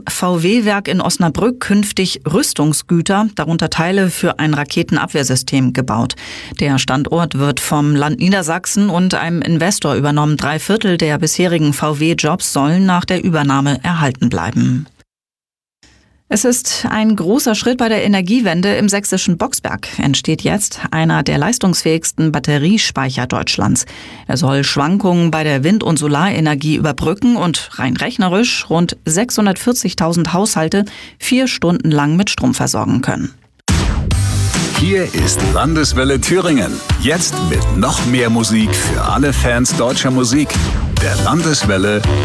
im VW-Werk in Osnabrück künftig Rüstungsgüter, darunter Teile für ein Raketenabwehrsystem, gebaut. Der Standort wird vom Land Niedersachsen und einem Investor übernommen. 3/4 der bisherigen VW-Jobs sollen nach der Übernahme erhalten bleiben. Es ist ein großer Schritt bei der Energiewende. Im sächsischen Boxberg entsteht jetzt einer der leistungsfähigsten Batteriespeicher Deutschlands. Er soll Schwankungen bei der Wind- und Solarenergie überbrücken und rein rechnerisch rund 640.000 Haushalte 4 Stunden lang mit Strom versorgen können. Hier ist Landeswelle Thüringen. Jetzt mit noch mehr Musik für alle Fans deutscher Musik. Der Landeswelle